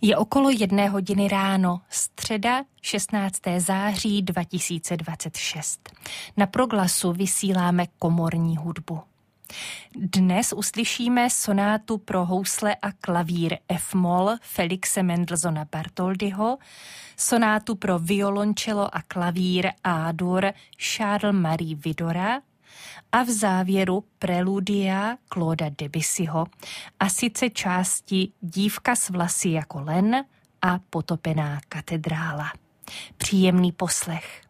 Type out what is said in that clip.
Je okolo 1:00 ráno, středa 16. září 2026. Na Proglasu vysíláme komorní hudbu. Dnes uslyšíme sonátu pro housle a klavír F-moll Felixe Mendelssohna Bartholdyho, sonátu pro violoncello a klavír A-dur Charles-Marie Widora a v závěru preludia Clauda Debussyho, a sice části Dívka s vlasy jako len a Potopená katedrála. Příjemný poslech.